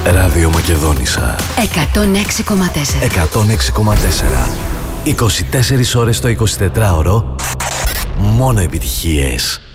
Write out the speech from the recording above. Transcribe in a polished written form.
Ράδιο Μακεδόνισσα 106,4. 106,4. 24 ώρες το 24ωρο. Μόνο επιτυχίες.